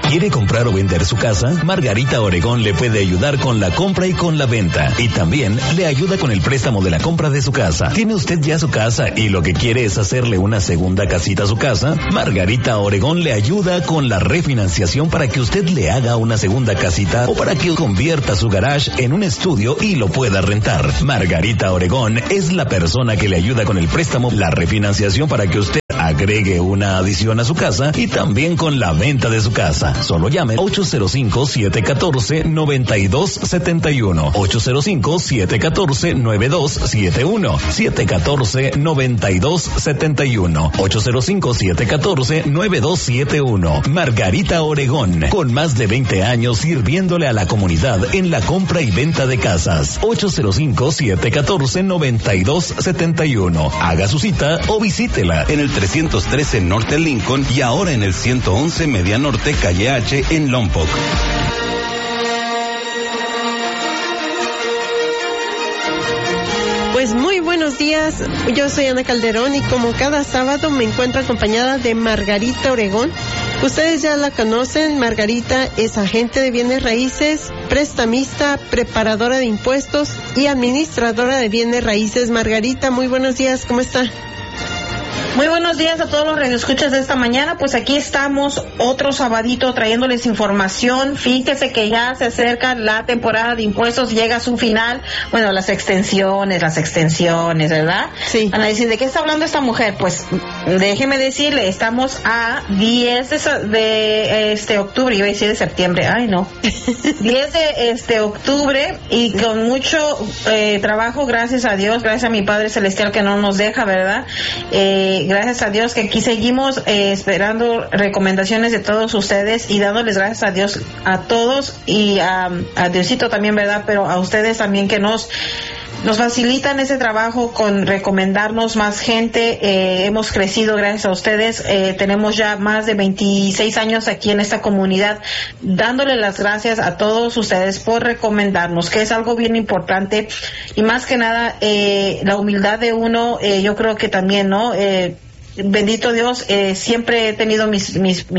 ¿Quiere comprar o vender su casa? Margarita Obregón le puede ayudar con la compra y con la venta. Y también le ayuda con el préstamo de la compra de su casa. ¿Tiene usted ya su casa y lo que quiere es hacerle una segunda casita a su casa? Margarita Obregón le ayuda con la refinanciación para que usted le haga una segunda casita o para que convierta su garage en un estudio y lo pueda rentar. Margarita Obregón es la persona que le ayuda con el préstamo, la refinanciación para que usted agregue una adición a su casa y también con la venta de su casa. Solo llame 805-714-9271. 805-714-9271. 714-9271. 805-714-9271. Margarita Obregón, con más de 20 años sirviéndole a la comunidad en la compra y venta de casas. 805-714-9271. Haga su cita o visítela en el 313 Norte Lincoln y ahora en el 111 Media Norte Calle H en Lompoc. Pues muy buenos días, yo soy Ana Calderón y como cada sábado me encuentro acompañada de Margarita Obregón. Ustedes ya la conocen, Margarita es agente de bienes raíces, prestamista, preparadora de impuestos y administradora de bienes raíces. Margarita, muy buenos días, ¿cómo está? Muy buenos días a todos los radioescuchas de esta mañana. Pues aquí estamos otro sabadito trayéndoles información. Fíjese que ya se acerca la temporada de impuestos, llega a su final. Bueno, las extensiones, ¿verdad? Sí. Van a decir, ¿de qué está hablando esta mujer? Pues déjeme decirle, estamos a 10 de octubre, iba a decir de septiembre, ay no. 10 de octubre y con mucho trabajo, gracias a Dios, gracias a mi Padre Celestial que no nos deja, ¿verdad? Gracias a Dios que aquí seguimos esperando recomendaciones de todos ustedes y dándoles gracias a Dios a todos y a Diosito también, ¿verdad? Pero a ustedes también que nos facilitan ese trabajo con recomendarnos más gente. Hemos crecido gracias a ustedes. Tenemos ya más de 26 años aquí en esta comunidad, dándole las gracias a todos ustedes por recomendarnos, que es algo bien importante. Y más que nada, la humildad de uno, yo creo que también, ¿no? Bendito Dios, siempre he tenido mis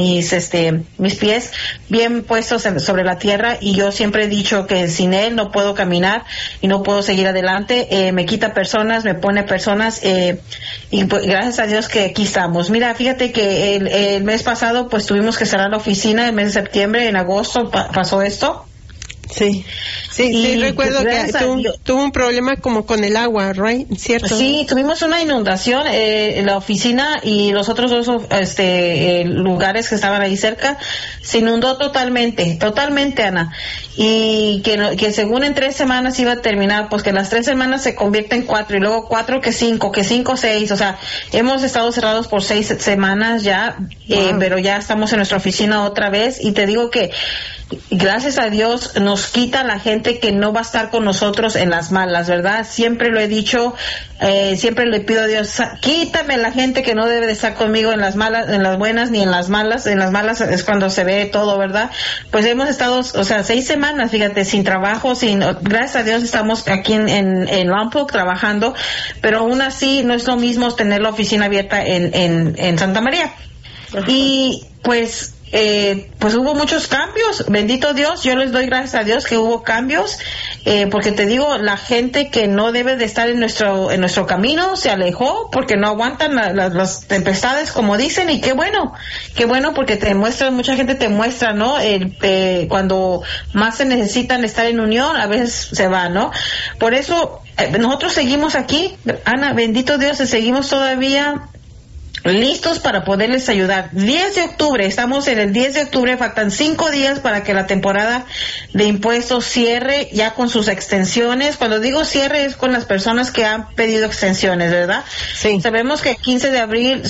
pies bien puestos sobre la tierra y yo siempre he dicho que sin Él no puedo caminar y no puedo seguir adelante. Me quita personas, me pone personas y pues, gracias a Dios que aquí estamos. Mira, fíjate que el mes pasado pues tuvimos que cerrar la oficina, el mes de septiembre, en agosto pasó esto. Sí, recuerdo que tuvo un problema como con el agua, right? ¿Cierto? Sí, tuvimos una inundación, la oficina y los otros dos lugares que estaban ahí cerca se inundó totalmente, Ana. Y que según en 3 semanas iba a terminar, pues que en las 3 semanas se convierte en 4 y luego 4 que 5, 6, o sea, hemos estado cerrados por 6 semanas ya, wow. Pero ya estamos en nuestra oficina otra vez y te digo que gracias a Dios nos quita la gente que no va a estar con nosotros en las malas, ¿verdad? Siempre lo he dicho, siempre le pido a Dios, quítame la gente que no debe de estar conmigo en las malas, en las buenas ni en las malas. En las malas es cuando se ve todo, ¿verdad? Pues hemos estado, 6 semanas, fíjate, sin trabajo, gracias a Dios estamos aquí en Lompoc trabajando, pero aún así no es lo mismo tener la oficina abierta en Santa María. Ajá. Y pues hubo muchos cambios, bendito Dios, yo les doy gracias a Dios que hubo cambios, porque te digo, la gente que no debe de estar en nuestro camino se alejó porque no aguantan las tempestades, como dicen, y qué bueno porque mucha gente te muestra, ¿no? Cuando más se necesitan estar en unión, a veces se va, ¿no? Por eso nosotros seguimos aquí, Ana, bendito Dios, seguimos todavía listos para poderles ayudar. 10 de octubre, estamos en el 10 de octubre, faltan 5 días para que la temporada de impuestos cierre ya con sus extensiones. Cuando digo cierre es con las personas que han pedido extensiones, ¿verdad? Sí. Sabemos que el 15 de abril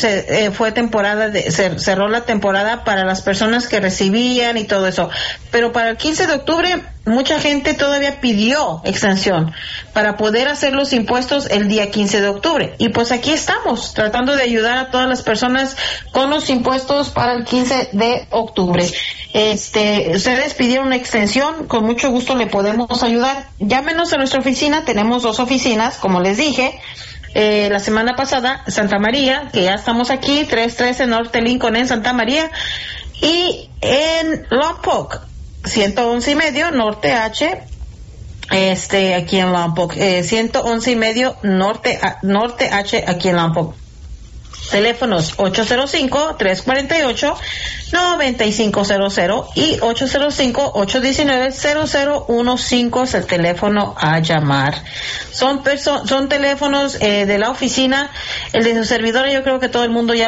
cerró la temporada para las personas que recibían y todo eso, pero para el 15 de octubre mucha gente todavía pidió extensión para poder hacer los impuestos el día 15 de octubre. Y pues aquí estamos, tratando de ayudar a todas las personas con los impuestos para el 15 de octubre. Ustedes pidieron una extensión, con mucho gusto le podemos ayudar. Llámenos a nuestra oficina, tenemos 2 oficinas, como les dije. La semana pasada, Santa María, que ya estamos aquí, 313 Norte Lincoln en Santa María. Y en en Lompoc, 111 y medio Norte H, aquí en Lompoc, 111 y medio Norte H, aquí en Lompoc. Teléfonos 805-348-9500 y 805-819-0015 es el teléfono a llamar. Son teléfonos de la oficina. El de su servidora yo creo que todo el mundo ya